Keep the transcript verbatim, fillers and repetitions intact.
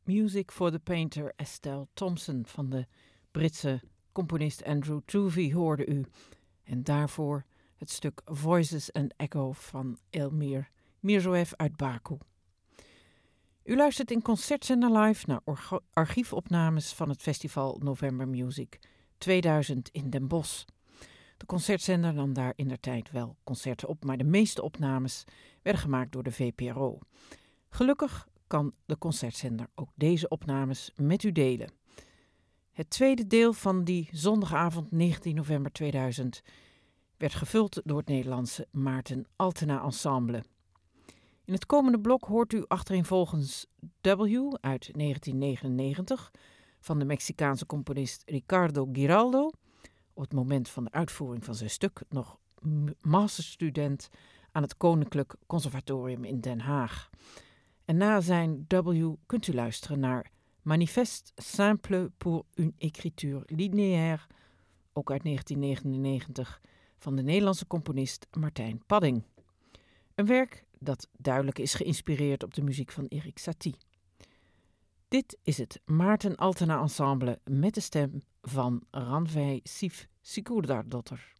Music for the Painter Estelle Thompson van de Britse componist Andrew Toovey hoorde u. En daarvoor het stuk Voices and Echo van Elmir Mirzoeff uit Baku. U luistert in Concertzender Live naar orga- archiefopnames van het festival November Music tweeduizend in Den Bosch. De concertzender nam daar indertijd wel concerten op, maar de meeste opnames werden gemaakt door de V P R O. Gelukkig kan de concertzender ook deze opnames met u delen. Het tweede deel van die zondagavond negentien november tweeduizend werd gevuld door het Nederlandse Maarten Altena Ensemble. In het komende blok hoort u achtereenvolgens W uit negentien negenennegentig van de Mexicaanse componist Ricardo Giraldo, op het moment van de uitvoering van zijn stuk nog masterstudent aan het Koninklijk Conservatorium in Den Haag. En na zijn W kunt u luisteren naar Manifeste simple pour une écriture linéaire, ook uit negentien negenennegentig, van de Nederlandse componist Martijn Padding. Een werk dat duidelijk is geïnspireerd op de muziek van Erik Satie. Dit is het Maarten Altena Ensemble met de stem van Rannveig Siv Sigurðardóttir.